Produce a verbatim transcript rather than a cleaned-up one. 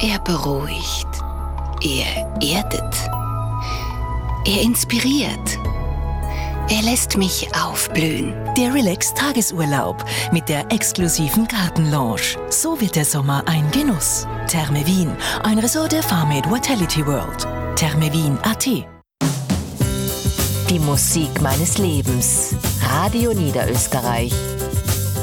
Er beruhigt. Er erdet. Er inspiriert. Er lässt mich aufblühen. Der Relax-Tagesurlaub mit der exklusiven Gartenlounge. So wird der Sommer ein Genuss. Therme Wien, ein Resort der Farmade Vitality World. Thermewien punkt at. Die Musik meines Lebens. Radio Niederösterreich.